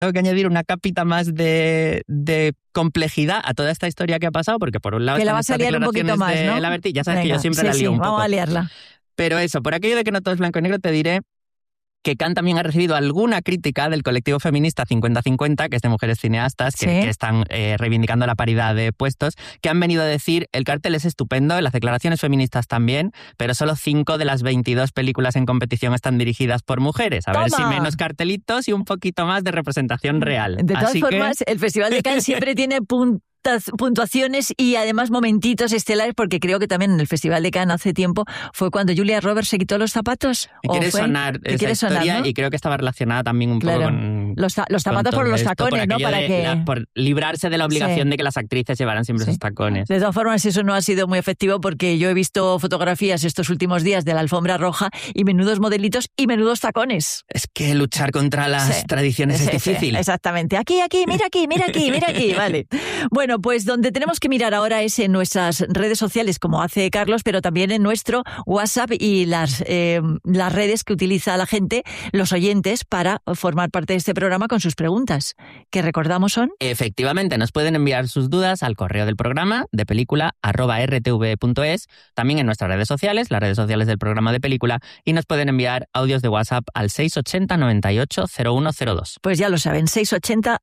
tengo que añadir una capita más de complejidad a toda esta historia que ha pasado, porque por un lado que la vas a liar un poquito más, ¿no? La Bertí, ya sabes que yo siempre la lío un poco. Vamos a liarla. Pero eso, por aquello de que no todo es blanco y negro, te diré que Cannes también ha recibido alguna crítica del colectivo feminista 50-50, que es de mujeres cineastas, que están reivindicando la paridad de puestos, que han venido a decir, el cartel es estupendo, las declaraciones feministas también, pero solo 5 de las 22 películas en competición están dirigidas por mujeres. A ver si menos cartelitos y un poquito más de representación real. De todas formas, el Festival de Cannes siempre tiene puntuaciones y además momentitos estelares, porque creo que también en el Festival de Cannes hace tiempo fue cuando Julia Roberts se quitó los zapatos. Quiere sonar esa historia, ¿no? Y creo que estaba relacionada también un poco con los zapatos por los tacones, ¿no? Por librarse de la obligación de que las actrices llevaran siempre esos tacones. De todas formas, eso no ha sido muy efectivo, porque yo he visto fotografías estos últimos días de la alfombra roja y menudos modelitos y menudos tacones. Es que luchar contra las tradiciones es difícil. Exactamente. Aquí, mira aquí, vale. Bueno, pues donde tenemos que mirar ahora es en nuestras redes sociales, como hace Carlos, pero también en nuestro WhatsApp y las redes que utiliza la gente, los oyentes, para formar parte de este programa con sus preguntas, que recordamos son... Efectivamente, nos pueden enviar sus dudas al correo del programa de película@rtv.es, también en nuestras redes sociales, las redes sociales del programa de Película, y nos pueden enviar audios de WhatsApp al 680 98 0102. Pues ya lo saben, 680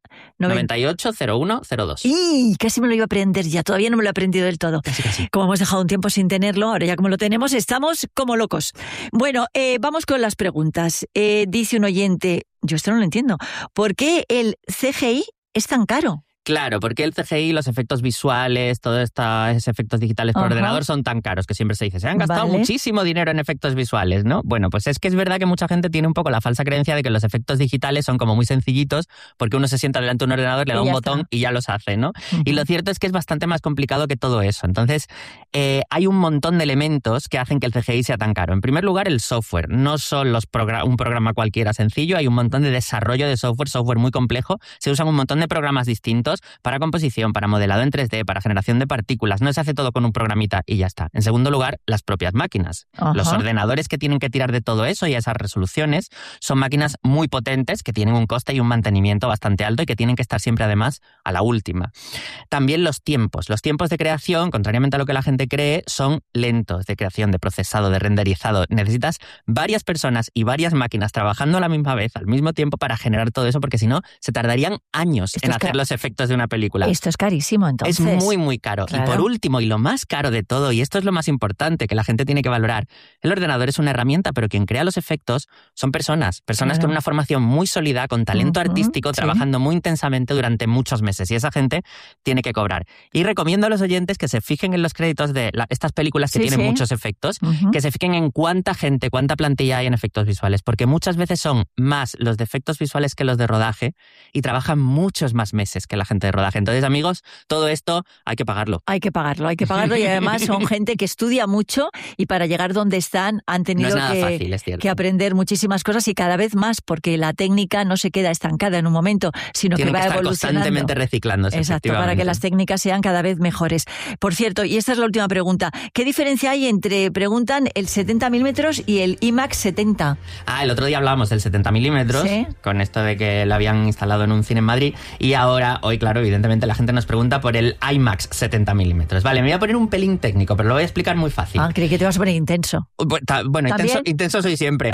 98 0102. ¡Y! Casi me lo iba a aprender ya, todavía no me lo he aprendido del todo. Casi. Como hemos dejado un tiempo sin tenerlo, ahora ya como lo tenemos, estamos como locos. Bueno, vamos con las preguntas. Dice un oyente, yo esto no lo entiendo, ¿por qué el CGI es tan caro? Claro, porque el CGI, los efectos visuales, todos estos efectos digitales por ordenador son tan caros que siempre se dice, se han gastado muchísimo dinero en efectos visuales, ¿no? Bueno, pues es que es verdad que mucha gente tiene un poco la falsa creencia de que los efectos digitales son como muy sencillitos, porque uno se sienta delante de un ordenador, le da un botón y ya los hace, ¿no? Y lo cierto es que es bastante más complicado que todo eso. Entonces, hay un montón de elementos que hacen que el CGI sea tan caro. En primer lugar, el software. No son un programa cualquiera sencillo, hay un montón de desarrollo de software muy complejo. Se usan un montón de programas distintos para composición, para modelado en 3D, para generación de partículas. No se hace todo con un programita y ya está. En segundo lugar, las propias máquinas. Los ordenadores que tienen que tirar de todo eso y esas resoluciones son máquinas muy potentes que tienen un coste y un mantenimiento bastante alto y que tienen que estar siempre, además, a la última. También los tiempos. Los tiempos de creación, contrariamente a lo que la gente cree, son lentos de creación, de procesado, de renderizado. Necesitas varias personas y varias máquinas trabajando a la misma vez, al mismo tiempo, para generar todo eso, porque si no, se tardarían años en hacer los efectos de una película. Esto es carísimo, entonces. Es muy, muy caro. Claro. Y por último, y lo más caro de todo, y esto es lo más importante que la gente tiene que valorar, el ordenador es una herramienta, pero quien crea los efectos son personas con una formación muy sólida, con talento artístico, trabajando muy intensamente durante muchos meses, y esa gente tiene que cobrar. Y recomiendo a los oyentes que se fijen en los créditos de estas películas que tienen muchos efectos, que se fijen en cuánta gente, cuánta plantilla hay en efectos visuales, porque muchas veces son más los de efectos visuales que los de rodaje, y trabajan muchos más meses que la gente de rodaje. Entonces, amigos, todo esto hay que pagarlo. Hay que pagarlo y además son gente que estudia mucho y para llegar donde están han tenido que aprender muchísimas cosas y cada vez más, porque la técnica no se queda estancada en un momento, sino que va evolucionando. Constantemente reciclándose. Exacto, para que las técnicas sean cada vez mejores. Por cierto, y esta es la última pregunta, ¿qué diferencia hay entre, preguntan, el 70 milímetros y el IMAX 70? El otro día hablábamos del 70 milímetros, con esto de que lo habían instalado en un cine en Madrid, y hoy, claro, evidentemente la gente nos pregunta por el IMAX 70 milímetros. Vale, me voy a poner un pelín técnico, pero lo voy a explicar muy fácil. Creí que te vas a poner intenso. Bueno, intenso soy siempre.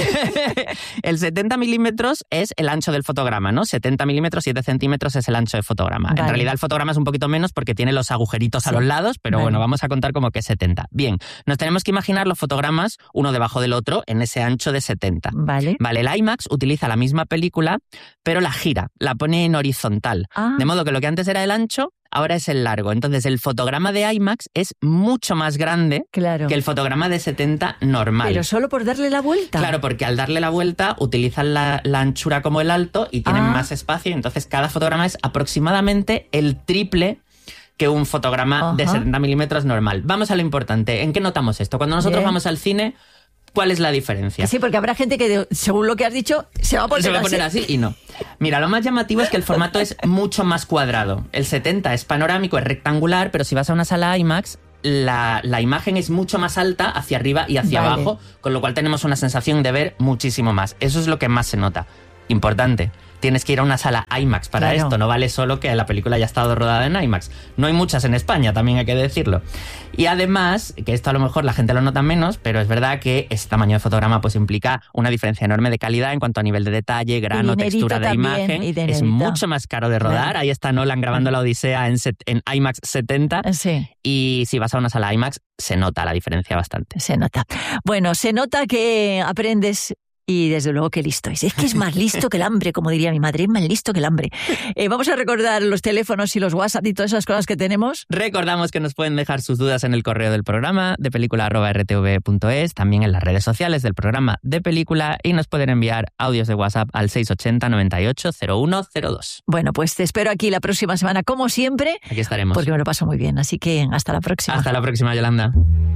El 70 milímetros es el ancho del fotograma, ¿no? 70 milímetros, 7 centímetros es el ancho del fotograma. Vale. En realidad el fotograma es un poquito menos porque tiene los agujeritos a los lados, pero bueno, vamos a contar como que es 70. Bien, nos tenemos que imaginar los fotogramas uno debajo del otro en ese ancho de 70. Vale, el IMAX utiliza la misma película, pero la gira, la pone en horizontal. De modo que lo que antes era el ancho, ahora es el largo. Entonces, el fotograma de IMAX es mucho más grande que el fotograma de 70 normal. ¿Pero solo por darle la vuelta? Claro, porque al darle la vuelta utilizan la anchura como el alto y tienen más espacio. Y entonces, cada fotograma es aproximadamente el triple que un fotograma de 70 milímetros normal. Vamos a lo importante. ¿En qué notamos esto? Cuando nosotros vamos al cine, ¿cuál es la diferencia? Sí, porque habrá gente que, según lo que has dicho, se va a poner así y no. Mira, lo más llamativo es que el formato es mucho más cuadrado. El 70 es panorámico, es rectangular, pero si vas a una sala IMAX, la imagen es mucho más alta hacia arriba y hacia abajo, con lo cual tenemos una sensación de ver muchísimo más. Eso es lo que más se nota. Importante, tienes que ir a una sala IMAX para esto. No vale solo que la película haya estado rodada en IMAX. No hay muchas en España, también hay que decirlo. Y además, que esto a lo mejor la gente lo nota menos, pero es verdad que ese tamaño de fotograma pues implica una diferencia enorme de calidad en cuanto a nivel de detalle, grano, textura de imagen. Es mucho más caro de rodar. Claro. Ahí está Nolan grabando la Odisea en IMAX 70. Sí. Y si vas a una sala IMAX, se nota la diferencia bastante. Se nota. Bueno, se nota que aprendes. Y desde luego que listo es. Es que es más listo que el hambre, como diría mi madre, es más listo que el hambre. Vamos a recordar los teléfonos y los WhatsApp y todas esas cosas que tenemos. Recordamos que nos pueden dejar sus dudas en el correo del programa de película@rtv.es, también en las redes sociales del programa de Película, y nos pueden enviar audios de WhatsApp al 680 98 0102. Bueno, pues te espero aquí la próxima semana, como siempre. Aquí estaremos. Porque me lo paso muy bien, así que hasta la próxima. Hasta la próxima, Yolanda.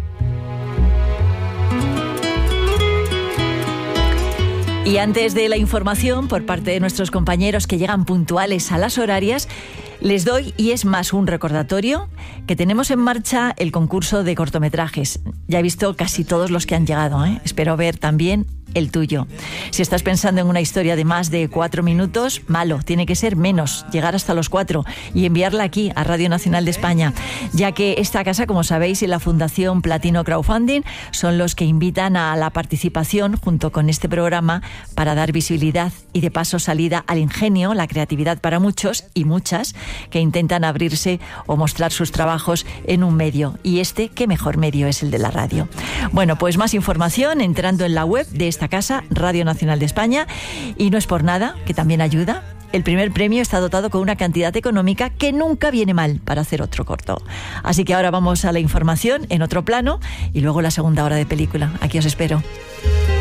Y antes de la información por parte de nuestros compañeros que llegan puntuales a las horarias, les doy, y es más un recordatorio, que tenemos en marcha el concurso de cortometrajes. Ya he visto casi todos los que han llegado, ¿eh? Espero ver también el tuyo. Si estás pensando en una historia de más de 4 minutos, malo, tiene que ser menos, llegar hasta los 4 y enviarla aquí a Radio Nacional de España, ya que esta casa, como sabéis, y la Fundación Platino Crowdfunding son los que invitan a la participación junto con este programa para dar visibilidad y de paso salida al ingenio, la creatividad para muchos y muchas que intentan abrirse o mostrar sus trabajos en un medio. Y qué mejor medio es el de la radio. Bueno, pues más información entrando en la web de esta casa, Radio Nacional de España, y no es por nada, que también ayuda. El primer premio está dotado con una cantidad económica que nunca viene mal para hacer otro corto. Así que ahora vamos a la información en otro plano y luego la segunda hora de película. Aquí os espero.